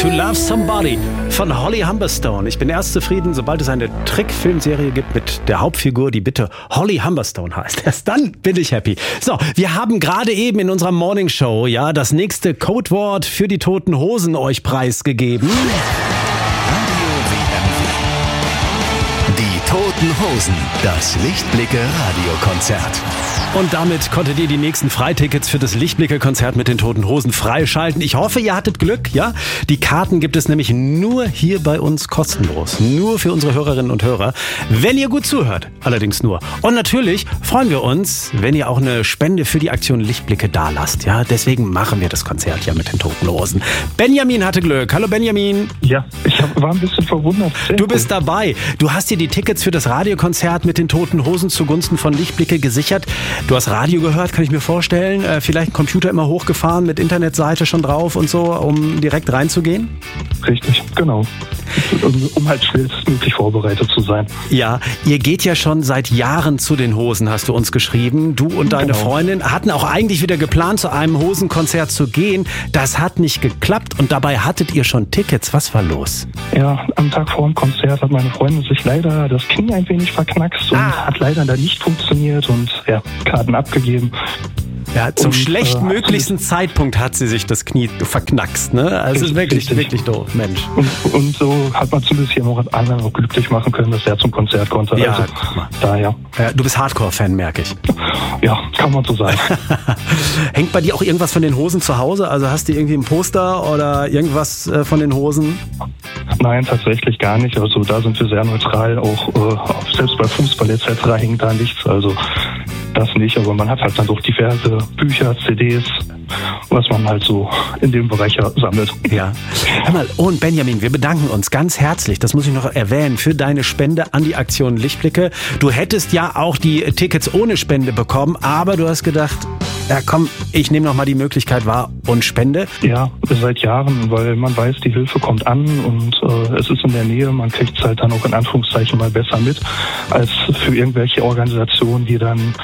To Love Somebody von Holly Humberstone. Ich bin erst zufrieden, sobald es eine Trickfilmserie gibt mit der Hauptfigur, die bitte Holly Humberstone heißt. Erst dann bin ich happy. So, wir haben gerade eben in unserer Morning Show das nächste Codewort für die Toten Hosen euch preisgegeben. Die Toten Hosen, das Lichtblicke-Radiokonzert. Und damit konntet ihr die nächsten Freitickets für das Lichtblicke-Konzert mit den Toten Hosen freischalten. Ich hoffe, ihr hattet Glück, ja? Die Karten gibt es nämlich nur hier bei uns kostenlos. Nur für unsere Hörerinnen und Hörer. Wenn ihr gut zuhört, allerdings nur. Und natürlich freuen wir uns, wenn ihr auch eine Spende für die Aktion Lichtblicke dalasst. Ja, deswegen machen wir das Konzert ja mit den Toten Hosen. Benjamin hatte Glück. Hallo Benjamin. Ja, war ein bisschen verwundert. Du bist dabei. Du hast dir die Tickets für das Radiokonzert mit den Toten Hosen zugunsten von Lichtblicke gesichert. Du hast Radio gehört, kann ich mir vorstellen. Vielleicht einen Computer immer hochgefahren mit Internetseite schon drauf und so, um direkt reinzugehen? Richtig, genau. Um halt schnellstmöglich vorbereitet zu sein. Ja, ihr geht ja schon seit Jahren zu den Hosen, hast du uns geschrieben. Du und deine Freundin hatten auch eigentlich wieder geplant, zu einem Hosenkonzert zu gehen. Das hat nicht geklappt und dabei hattet ihr schon Tickets. Was war los? Ja, am Tag vor dem Konzert hat meine Freundin sich leider das Knie ein wenig verknackst und hat leider dann nicht funktioniert und Karten abgegeben. Ja, zum schlechtmöglichsten Zeitpunkt hat sie sich das Knie verknackst, ne? Also wirklich doof, Mensch. Und so hat man zumindest hier noch anderen auch glücklich machen können, dass er zum Konzert konnte. Ja, also, daher. Ja, du bist Hardcore-Fan, merke ich. Ja, kann man so sagen. Hängt bei dir auch irgendwas von den Hosen zu Hause? Also hast du irgendwie ein Poster oder irgendwas von den Hosen? Nein, tatsächlich gar nicht. Also da sind wir sehr neutral. Auch selbst bei Fußball etc. hängt da nichts. Also das nicht, aber man hat halt dann doch diverse Bücher, CDs, was man halt so in dem Bereich sammelt. Ja. Hör mal, und Benjamin, wir bedanken uns ganz herzlich, das muss ich noch erwähnen, für deine Spende an die Aktion Lichtblicke. Du hättest ja auch die Tickets ohne Spende bekommen, aber du hast gedacht, ja komm, ich nehme noch mal die Möglichkeit wahr und spende. Ja, seit Jahren, weil man weiß, die Hilfe kommt an und es ist in der Nähe, man kriegt es halt dann auch in Anführungszeichen mal besser mit, als für irgendwelche Organisationen, die dann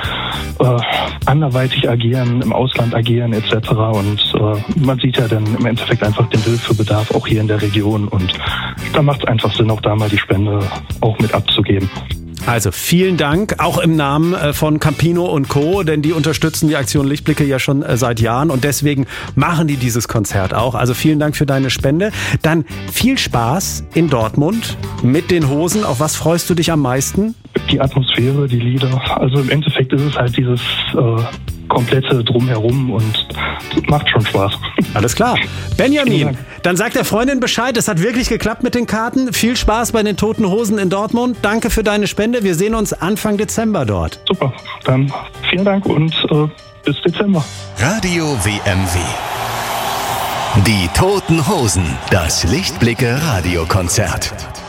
anderweitig agieren, im Ausland agieren etc. Und man sieht ja dann im Endeffekt einfach den Hilfebedarf auch hier in der Region und da macht es einfach Sinn, auch da mal die Spende auch mit abzugeben. Also vielen Dank, auch im Namen von Campino und Co., denn die unterstützen die Aktion Lichtblicke ja schon seit Jahren und deswegen machen die dieses Konzert auch. Also vielen Dank für deine Spende. Dann viel Spaß in Dortmund mit den Hosen. Auf was freust du dich am meisten? Die Atmosphäre, die Lieder. Also im Endeffekt ist es halt dieses komplette Drumherum und macht schon Spaß. Alles klar. Benjamin, dann sagt der Freundin Bescheid, es hat wirklich geklappt mit den Karten. Viel Spaß bei den Toten Hosen in Dortmund. Danke für deine Spende. Wir sehen uns Anfang Dezember dort. Super, dann vielen Dank und bis Dezember. Radio WMW. Die Toten Hosen, das Lichtblicke-Radiokonzert.